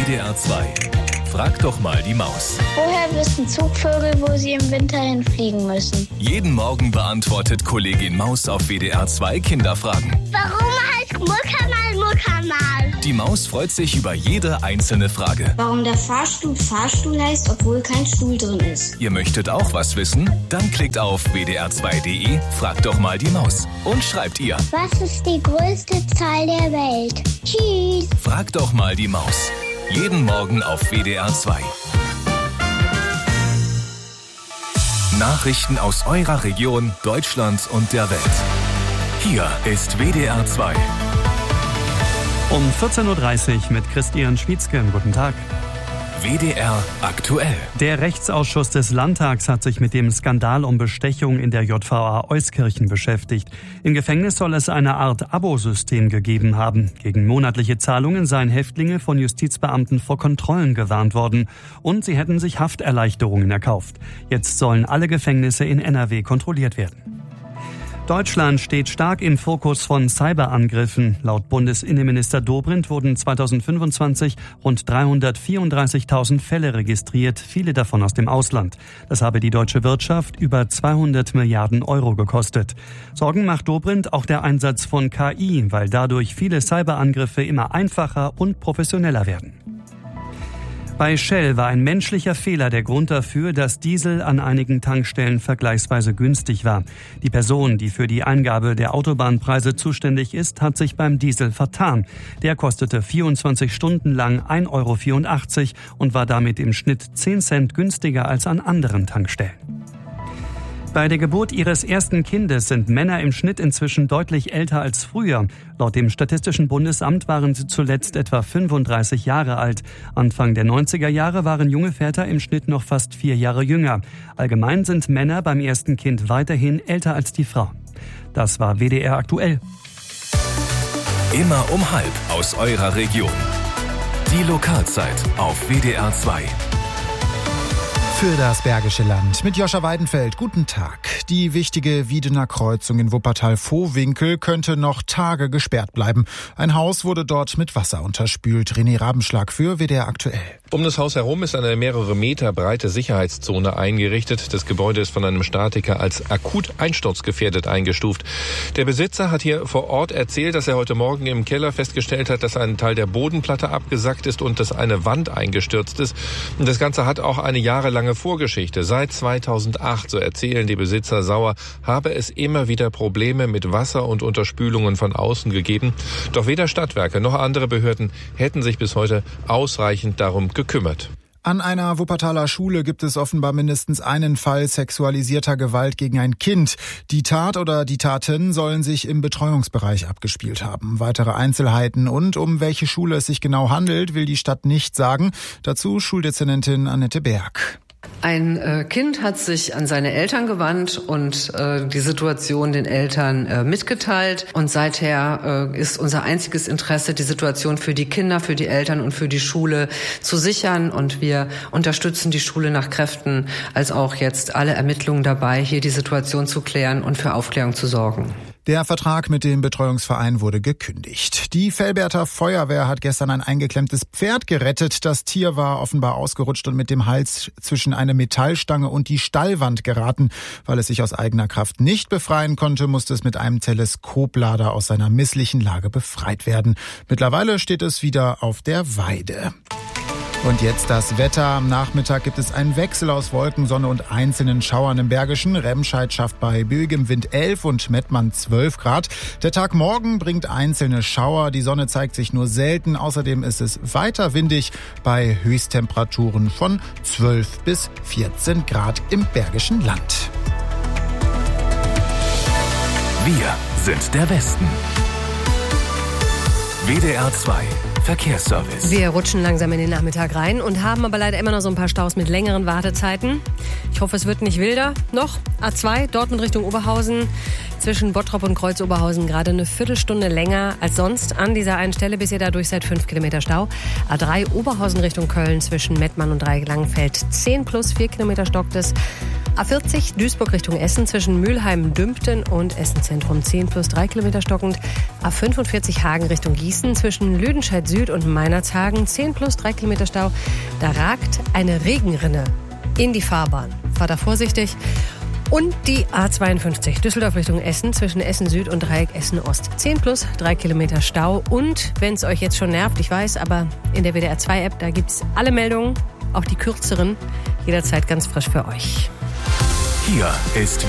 WDR 2. Frag doch mal die Maus. Woher wissen Zugvögel, wo sie im Winter hinfliegen müssen? Jeden Morgen beantwortet Kollegin Maus auf WDR 2 Kinderfragen. Warum heißt Muckermal Muckermal? Die Maus freut sich über jede einzelne Frage. Warum der Fahrstuhl Fahrstuhl heißt, obwohl kein Stuhl drin ist. Ihr möchtet auch was wissen? Dann klickt auf wdr2.de, fragt doch mal die Maus und schreibt ihr. Was ist die größte Zahl der Welt? Tschüss. Fragt doch mal die Maus. Jeden Morgen auf WDR 2. Nachrichten aus eurer Region, Deutschland und der Welt. Hier ist WDR 2. Um 14.30 Uhr mit Christian Schmietzke. Guten Tag. WDR aktuell. Der Rechtsausschuss des Landtags hat sich mit dem Skandal um Bestechung in der JVA Euskirchen beschäftigt. Im Gefängnis soll es eine Art Abosystem gegeben haben. Gegen monatliche Zahlungen seien Häftlinge von Justizbeamten vor Kontrollen gewarnt worden. Und sie hätten sich Hafterleichterungen erkauft. Jetzt sollen alle Gefängnisse in NRW kontrolliert werden. Deutschland steht stark im Fokus von Cyberangriffen. Laut Bundesinnenminister Dobrindt wurden 2025 rund 334.000 Fälle registriert, viele davon aus dem Ausland. Das habe die deutsche Wirtschaft über 200 Milliarden Euro gekostet. Sorgen macht Dobrindt auch der Einsatz von KI, weil dadurch viele Cyberangriffe immer einfacher und professioneller werden. Bei Shell war ein menschlicher Fehler der Grund dafür, dass Diesel an einigen Tankstellen vergleichsweise günstig war. Die Person, die für die Eingabe der Autobahnpreise zuständig ist, hat sich beim Diesel vertan. Der kostete 24 Stunden lang 1,84 € und war damit im Schnitt 10 Cent günstiger als an anderen Tankstellen. Bei der Geburt ihres ersten Kindes sind Männer im Schnitt inzwischen deutlich älter als früher. Laut dem Statistischen Bundesamt waren sie zuletzt etwa 35 Jahre alt. Anfang der 90er Jahre waren junge Väter im Schnitt noch fast 4 Jahre jünger. Allgemein sind Männer beim ersten Kind weiterhin älter als die Frauen. Das war WDR aktuell. Immer um 12:30 aus eurer Region. Die Lokalzeit auf WDR 2. Für das Bergische Land mit Joscha Weidenfeld. Guten Tag. Die wichtige Wiedener Kreuzung in Wuppertal-Vohwinkel könnte noch Tage gesperrt bleiben. Ein Haus wurde dort mit Wasser unterspült. René Rabenschlag für WDR aktuell. Um das Haus herum ist eine mehrere Meter breite Sicherheitszone eingerichtet. Das Gebäude ist von einem Statiker als akut einsturzgefährdet eingestuft. Der Besitzer hat hier vor Ort erzählt, dass er heute Morgen im Keller festgestellt hat, dass ein Teil der Bodenplatte abgesackt ist und dass eine Wand eingestürzt ist. Und das Ganze hat auch eine jahrelange Vorgeschichte. Seit 2008, so erzählen die Besitzer Sauer, habe es immer wieder Probleme mit Wasser und Unterspülungen von außen gegeben. Doch weder Stadtwerke noch andere Behörden hätten sich bis heute ausreichend darum gekümmert. An einer Wuppertaler Schule gibt es offenbar mindestens einen Fall sexualisierter Gewalt gegen ein Kind. Die Tat oder die Taten sollen sich im Betreuungsbereich abgespielt haben. Weitere Einzelheiten und um welche Schule es sich genau handelt, will die Stadt nicht sagen. Dazu Schuldezernentin Annette Berg. Ein Kind hat sich an seine Eltern gewandt und die Situation den Eltern mitgeteilt. Und seither ist unser einziges Interesse, die Situation für die Kinder, für die Eltern und für die Schule zu sichern. Und wir unterstützen die Schule nach Kräften, als auch jetzt alle Ermittlungen dabei, hier die Situation zu klären und für Aufklärung zu sorgen. Der Vertrag mit dem Betreuungsverein wurde gekündigt. Die Velberter Feuerwehr hat gestern ein eingeklemmtes Pferd gerettet. Das Tier war offenbar ausgerutscht und mit dem Hals zwischen eine Metallstange und die Stallwand geraten. Weil es sich aus eigener Kraft nicht befreien konnte, musste es mit einem Teleskoplader aus seiner misslichen Lage befreit werden. Mittlerweile steht es wieder auf der Weide. Und jetzt das Wetter. Am Nachmittag gibt es einen Wechsel aus Wolken, Sonne und einzelnen Schauern im Bergischen. Remscheid schafft bei böigem Wind 11 und Mettmann 12 Grad. Der Tag morgen bringt einzelne Schauer. Die Sonne zeigt sich nur selten. Außerdem ist es weiter windig bei Höchsttemperaturen von 12 bis 14 Grad im Bergischen Land. Wir sind der Westen. WDR 2 Verkehrsservice. Wir rutschen langsam in den Nachmittag rein und haben aber leider immer noch so ein paar Staus mit längeren Wartezeiten. Ich hoffe, es wird nicht wilder noch. A2, Dortmund Richtung Oberhausen, zwischen Bottrop und Kreuz-Oberhausen gerade eine Viertelstunde länger als sonst an dieser einen Stelle, bis ihr dadurch seid 5 Kilometer Stau. A3 Oberhausen Richtung Köln zwischen Mettmann und Dreieck-Langenfeld 10 plus 4 Kilometer stockt es. A40 Duisburg Richtung Essen zwischen Mülheim-Dümpten und Essen-Zentrum 10 plus 3 Kilometer stockend. A45 Hagen Richtung Gießen zwischen Lüdenscheid Süd und Meinerzhagen 10 plus 3 Kilometer Stau. Da ragt eine Regenrinne in die Fahrbahn. Fahrt da vorsichtig. Und die A52 Düsseldorf Richtung Essen zwischen Essen Süd und Dreieck Essen Ost. 10 plus 3 Kilometer Stau. Und wenn es euch jetzt schon nervt, ich weiß, aber in der WDR 2 App, da gibt es alle Meldungen, auch die kürzeren, jederzeit ganz frisch für euch. Hier ist